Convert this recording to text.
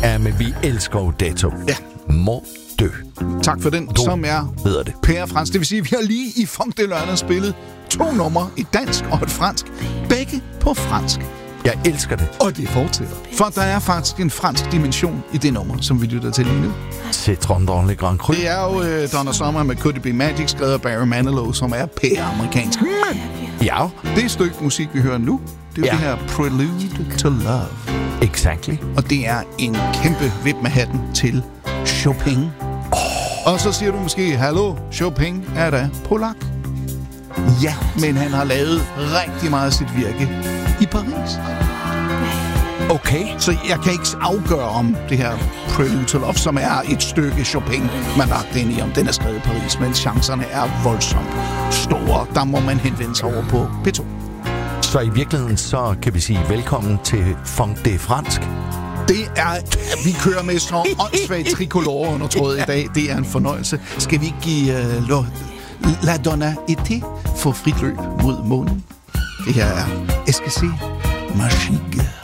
Ja, men vi elsker jo Dato. Ja. Må dø. Tak for den, som er hedder det. Per Frans. Det vil sige, at vi har lige i Funk de Lørdag spillet 2 numre, et dansk og et fransk. Begge på fransk. Jeg elsker det. Og det fortsætter. For der er faktisk en fransk dimension i det nummer, som vi lytter til lige nu. Citron dans le Grand Cru. Det er jo Donna Summer med Could It Be Magic, skrevet af Barry Manilow, som er pære-amerikansk. Men ja. det stykke musik, vi hører nu, det er det her Prelude to Love. Exactly. Og det er en kæmpe vip med hatten til Chopin. Og så siger du måske, hallo, Chopin er da polak. Ja, men han har lavet rigtig meget af sit virke i Paris. Okay. Så jeg kan ikke afgøre om det her Prelude to Love, som er et stykke Chopin, man har lagt ind i, om den er skrevet i Paris, men chancerne er voldsomt store. Der må man henvende sig over på P2. Så i virkeligheden, så kan vi sige velkommen til Funk de Fransk. Det er, vi kører med så åndssvagt tricolore under trådet i dag. Det er en fornøjelse. Skal vi ikke give La Donna Été for frit løb mod månen? Det her er Esquisse Magique.